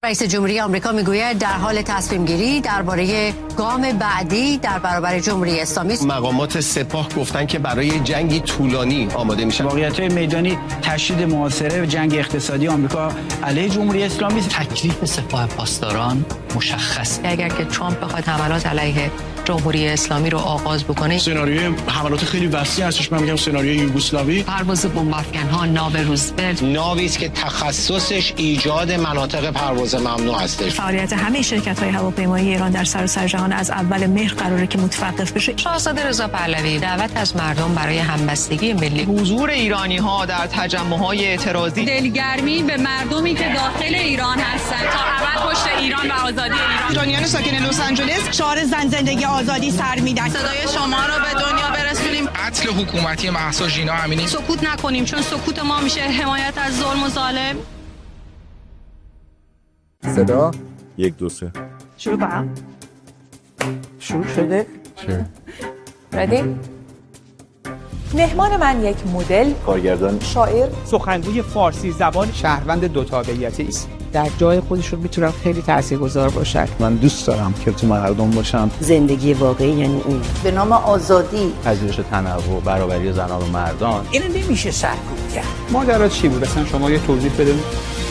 رئیس جمهوری آمریکا میگوید در حال تصمیم گیری درباره گام بعدی در برابر جمهوری اسلامی است. مقامات سپاه گفتن که برای جنگی طولانی آماده میشن. واقعیت‌های میدانی تشدید محاصره و جنگ اقتصادی آمریکا علیه جمهوری اسلامی است. تکلیف سپاه پاسداران مشخص. اگر که ترامپ بخواد حملات علیه جمهوری اسلامی رو آغاز بکنه، سناریوی حملات خیلی وسیع هستش. من میگم سناریوی یوگسلاوی، پرواز بمبافکن‌ها، ناو روزولت، ناوی است که تخصصش ایجاد مناطق پرواز ممنوع هستش. فعالیت همه شرکت‌های هواپیمایی ایران در سراسر جهان از اول مهر قراره که متوقف بشه. شاهزاده رضا پهلوی دعوت از مردم برای همبستگی ملی، حضور ایرانی‌ها در تجمع‌های اعتراضی، دلگرمی به مردمی که داخل ایران هستند تا ابد پشت ایران و آزادی ایران. ایرانیان ساکن لس آنجلس شعار زن زندگی آزادی سر میدن. صدای شما رو به دنیا برسونیم. قتل حکومتی مهسا ژینا امینی. سکوت نکنیم، چون سکوت ما میشه حمایت از ظلم و ظالم. صدا 1 2 3 شروع کنم. شروع شده؟ ردی؟ مهمان من یک مدل، کارگردان، شاعر، سخنگوی فارسی زبان، شهروند دو تابعیتی است. در جای خودشون میتونم خیلی تاثیرگذار باشن. من دوست دارم که تو مردم باشم. زندگی واقعی یعنی این. به نام آزادی، پذیرش تنوع، برابری زنان و مردان. اینو نمیشه سرکوب کرد. ماجرا چی بود؟ اصلا شما یه توضیح بده.